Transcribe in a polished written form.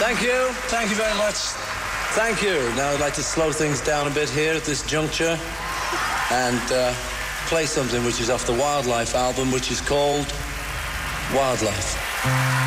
Thank you. Thank you very much. Thank you. Now I'd like to slow things down a bit here at this juncture and play something which is off the Wildlife album, which is called Wildlife.